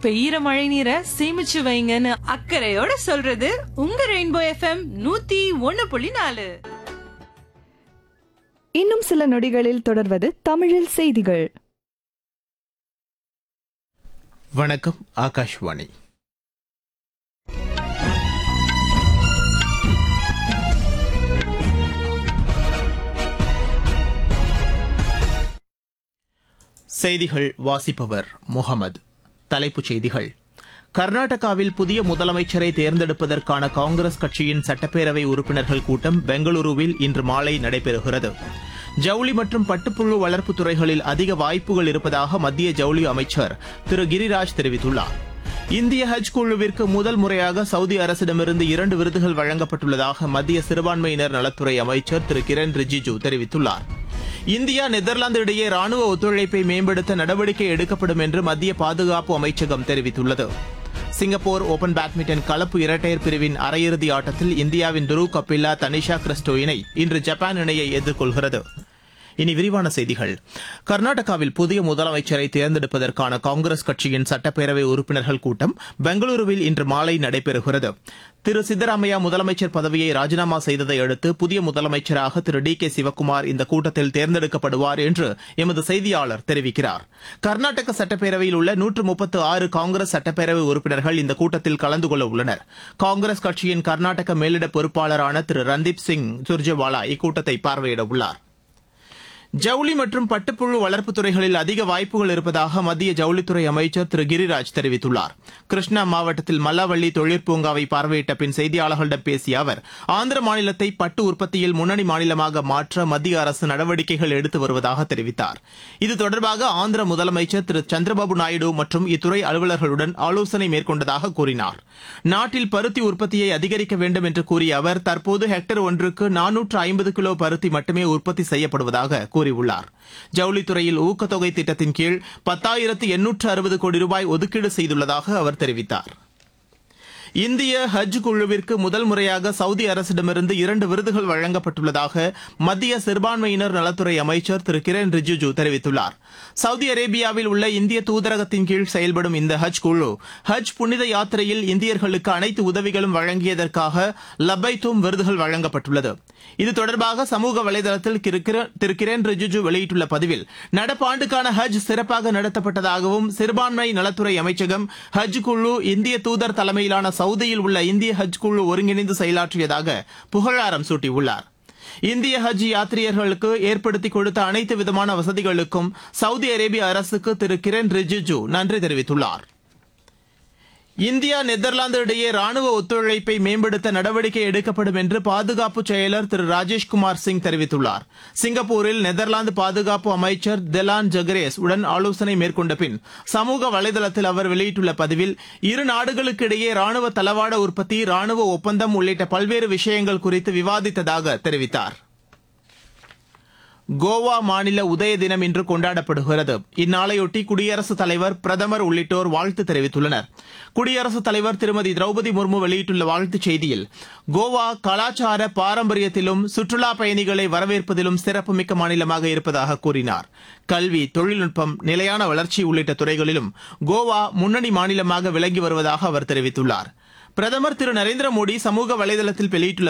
பெய்யற மழை நீரை சேமிச்சு வைங்கன்னு அக்கறையோட சொல்றது உங்க ரெயின்போ எஃப்எம் 101.4. இன்னும் சில நொடிகளில் தொடர்வது தமிழில் செய்திகள். வணக்கம், ஆகாஷ்வாணி. செய்திகள் வாசிப்பவர் முகமது. தலைப்புச் செய்திகள். கர்நாடகாவில் புதிய முதலமைச்சரை தேர்ந்தெடுப்பதற்கான காங்கிரஸ் கட்சியின் சட்டப்பேரவை உறுப்பினர்கள் கூட்டம் பெங்களூருவில் இன்று மாலை நடைபெறுகிறது. ஜவுளி மற்றும் பட்டுப்புழு வளர்ப்பு துறைகளில் அதிக வாய்ப்புகள் இருப்பதாக மத்திய ஜவுளி அமைச்சர் திரு கிரிராஜ் தெரிவித்துள்ளார். இந்திய ஹஜ் குழுவிற்கு முதல் முறையாக சவுதி அரசிடமிருந்து 2 விருதுகள் வழங்கப்பட்டுள்ளதாக மத்திய சிறுபான்மையினர் நலத்துறை அமைச்சர் திரு கிரண் ரிஜிஜு தெரிவித்துள்ளார். இந்தியா நெதர்லாந்து இடையே ராணுவ ஒத்துழைப்பை மேம்படுத்த நடவடிக்கை எடுக்கப்படும் என்று மத்திய பாதுகாப்பு அமைச்சகம் தெரிவித்துள்ளது. சிங்கப்பூர் ஓபன் பேட்மிண்டன் கலப்பு இரட்டையர் பிரிவின் அரையிறுதி ஆட்டத்தில் இந்தியாவின் துருவ் கபில்லா தனிஷா கிறிஸ்டோ இணை இன்று ஜப்பான் இணையை எதிர்கொள்கிறது. இனி விரிவான செய்திகள். கர்நாடகாவில் புதிய முதலமைச்சரை தேர்ந்தெடுப்பதற்கான காங்கிரஸ் கட்சியின் சட்டப்பேரவை உறுப்பினர்கள் கூட்டம் பெங்களூருவில் இன்று மாலை நடைபெறுகிறது. திரு சித்தராமையா முதலமைச்சர் பதவியை ராஜினாமா செய்ததை அடுத்து புதிய முதலமைச்சராக திரு டி.கே. சிவக்குமார் இந்த கூட்டத்தில் தேர்ந்தெடுக்கப்படுவார் என்று எமது செய்தியாளர் தெரிவிக்கிறார். கர்நாடக சட்டப்பேரவையில் உள்ள 136 காங்கிரஸ் சட்டப்பேரவை உறுப்பினர்கள் இந்த கூட்டத்தில் கலந்து கொள்ள உள்ளனர். காங்கிரஸ் கட்சியின் கர்நாடக மேலிட பொறுப்பாளரான திரு ரந்தீப் சிங் சுர்ஜேவாலா இக்கூட்டத்தை பார்வையிட உள்ளார். ஜவுளி மற்றும் பட்டுப்புழு வளர்ப்பு துறைகளில் அதிக வாய்ப்புகள் இருப்பதாக மத்திய ஜவுளித்துறை அமைச்சர் திரு கிரிராஜ் தெரிவித்துள்ளார். கிருஷ்ணா மாவட்டத்தில் மல்லாவள்ளி தொழிற்பூங்காவை பார்வையிட்ட பின் செய்தியாளர்களிடம் பேசிய அவர், ஆந்திர மாநிலத்தை பட்டு உற்பத்தியில் முன்னணி மாநிலமாக மாற்ற மத்திய அரசு நடவடிக்கைகள் எடுத்து வருவதாக தெரிவித்தார். இது தொடர்பாக ஆந்திர முதலமைச்சர் திரு சந்திரபாபு நாயுடு மற்றும் இத்துறை அலுவலர்களுடன் ஆலோசனை மேற்கொண்டதாக கூறினார். நாட்டில் பருத்தி உற்பத்தியை அதிகரிக்க வேண்டும் என்று கூறிய அவர், தற்போது ஹெக்டேர் ஒன்றுக்கு 450 கிலோ பருத்தி மட்டுமே உற்பத்தி செய்யப்படுவதாக கூறியுள்ளார். ஜவுளித்துறையில் ஊக்கத்தொகை திட்டத்தின் கீழ் 10,860 கோடி ரூபாய் ஒதுக்கீடு செய்துள்ளதாக அவர் தெரிவித்தார். இந்திய ஹஜ் குழுவிற்கு முதல் முறையாக சவுதி அரசிடமிருந்து 2 விருதுகள் வழங்கப்பட்டுள்ளதாக மத்திய சிறுபான்மையினர் நலத்துறை அமைச்சர் திரு கிரண் ரிஜிஜு தெரிவித்துள்ளார். சவுதி அரேபியாவில் உள்ள இந்திய தூதரகத்தின் கீழ் செயல்படும் இந்த ஹஜ் குழு ஹஜ் புனித யாத்திரையில் இந்தியர்களுக்கு அனைத்து உதவிகளும் வழங்கியதற்காக லப்பைத்தும் விருதுகள் வழங்கப்பட்டுள்ளது. இது தொடர்பாக சமூக வலைதளத்தில் திரு கிரண் ரிஜிஜு வெளியிட்டுள்ள பதிவில், நடப்பாண்டுக்கான ஹஜ் சிறப்பாக நடத்தப்பட்டதாகவும் சிறுபான்மை நலத்துறை அமைச்சகம் ஹஜ் குழு இந்திய தூதர் தலைமையிலான சவுதியில் உள்ள இந்திய ஹஜ் குழு ஒருங்கிணைந்து செயலாற்றியதாக புகழாரம் சூட்டியுள்ளார். இந்திய ஹஜ் யாத்ரீகர்களுக்கு ஏற்படுத்தி கொடுத்த அனைத்து விதமான வசதிகளுக்கும் சவுதி அரேபிய அரசுக்கு திரு கிரண் ரிஜிஜு நன்றி தெரிவித்துள்ளார். இந்தியா நெதர்லாந்து இடையே ராணுவ ஒத்துழைப்பை மேம்படுத்த நடவடிக்கை எடுக்கப்படும் என்று பாதுகாப்பு செயலர் திரு ராஜேஷ்குமார் சிங் தெரிவித்துள்ளார். சிங்கப்பூரில் நெதர்லாந்து பாதுகாப்பு அமைச்சர் தெலான் ஜகரேஸ் உடன் ஆலோசனை மேற்கொண்ட பின் சமூக வலைதளத்தில் அவர் வெளியிட்டுள்ள பதிவில், இரு நாடுகளுக்கு இடையே ராணுவ தளவாட உற்பத்தி, ராணுவ ஒப்பந்தம் உள்ளிட்ட பல்வேறு விஷயங்கள் குறித்து விவாதித்ததாக தெரிவித்தார். கோவா மாநில உதய தினம் இன்று கொண்டாடப்படுகிறது. இந்நாளையொட்டி குடியரசுத் தலைவர், பிரதமர் உள்ளிட்டோர் வாழ்த்து தெரிவித்துள்ளனர். குடியரசுத் தலைவர் திருமதி திரௌபதி முர்மு வெளியிட்டுள்ள வாழ்த்துச் செய்தியில், கோவா கலாச்சார பாரம்பரியத்திலும் சுற்றுலா பயணிகளை வரவேற்பதிலும் சிறப்புமிக்க மாநிலமாக இருப்பதாக கூறினார். கல்வி, தொழில்நுட்பம், நிலையான வளர்ச்சி உள்ளிட்ட துறைகளிலும் கோவா முன்னணி மாநிலமாக விளங்கி வருவதாக அவர் தெரிவித்துள்ளார். பிரதமர் திரு நரேந்திர மோடி சமூக வலைதளத்தில் வெளியிட்டுள்ள